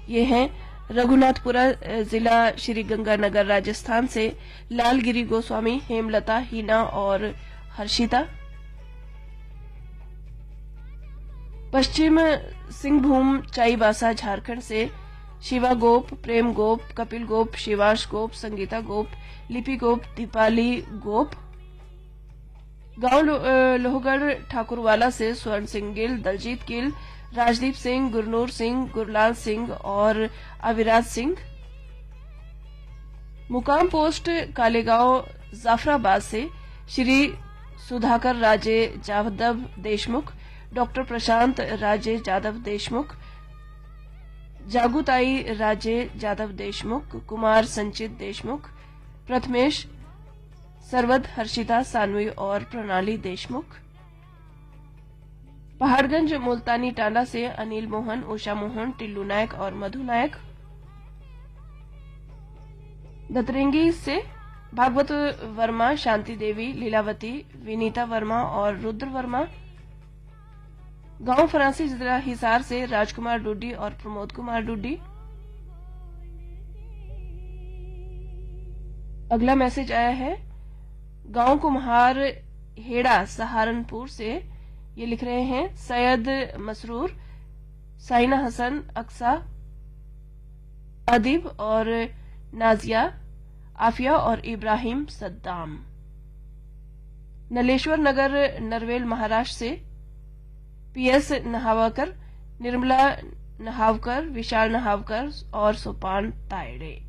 ये हैं रघुनाथपुरा जिला श्री गंगानगर राजस्थान से लालगिरी गोस्वामी, हेमलता, हीना और हर्षिता। पश्चिम सिंहभूम चाईबासा झारखंड से शिवा गोप, प्रेम गोप, कपिल गोप, शिवाश गोप, संगीता गोप, लिपि गोप, दीपाली गोप। गांव लोहगढ़ ठाकुरवाला से स्वर्ण सिंह गिल, दलजीत गिल, राजदीप सिंह, गुरनूर सिंह, गुरलाल सिंह और अविराज सिंह। मुकाम पोस्ट कालेगांव जाफराबाद से श्री सुधाकर राजे जादव देशमुख, डॉक्टर प्रशांत राजे जादव देशमुख, जागुताई राजे जादव देशमुख, कुमार संचित देशमुख, प्रथमेश सरवद, हर्षिता, सानवी और प्रणाली देशमुख। पहाड़गंज मुल्तानी टांडा से अनिल मोहन, उषा मोहन, टिल्लू नायक और मधु नायक। दतरेंगी से भागवत वर्मा, शांति देवी, लीलावती, विनीता वर्मा और रुद्र वर्मा। गांव फरांसी जिला हिसार से राजकुमार डुड्डी और प्रमोद कुमार डुड्डी। अगला मैसेज आया है गांव कुम्हार हेड़ा सहारनपुर से। ये लिख रहे हैं सैयद मसरूर, साइना हसन, अक्सा, अदीब और नाजिया, आफिया और इब्राहिम सद्दाम। नलेश्वर नगर नरवेल महाराष्ट्र से पीएस नहावकर, निर्मला नहावकर, विशाल नहावकर और सोपान तायड़े।